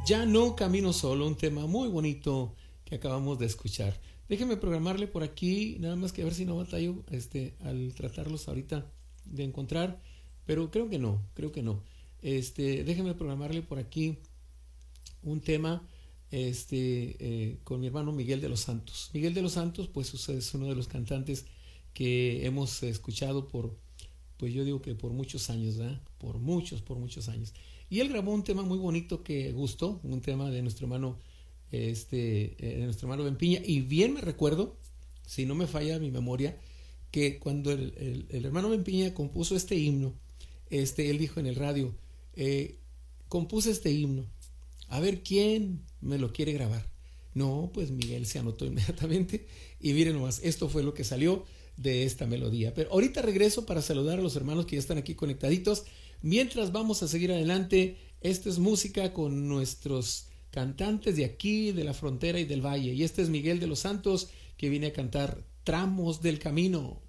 Ya no camino solo, un tema muy bonito que acabamos de escuchar. Déjeme programarle por aquí, nada más que a ver si no batallo al tratarlos ahorita de encontrar, pero creo que no. Déjeme programarle por aquí un tema con mi hermano Miguel de los Santos. Miguel de los Santos, pues es uno de los cantantes que hemos escuchado pues yo digo que por muchos años, ¿verdad? Por muchos años. Y él grabó un tema muy bonito que gustó, un tema de nuestro hermano, de nuestro hermano Bempiña. Y bien me recuerdo, si no me falla mi memoria, que cuando el hermano Bempiña compuso este himno, él dijo en el radio, compuse este himno, a ver quién me lo quiere grabar. No, pues Miguel se anotó inmediatamente y miren nomás, esto fue lo que salió de esta melodía. Pero ahorita regreso para saludar a los hermanos que ya están aquí conectaditos. Mientras vamos a seguir adelante, esta es música con nuestros cantantes de aquí, de la frontera y del valle. Y este es Miguel de los Santos que viene a cantar Tramos del Camino.